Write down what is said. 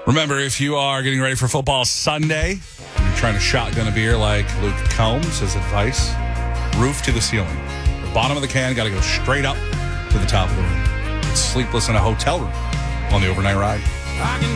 Remember, if you are getting ready for football Sunday, and you're trying to shotgun a beer like Luke Combs, his advice, roof to the ceiling. The bottom of the can got to go straight up to the top of the room. It's sleepless in a hotel room on the overnight ride.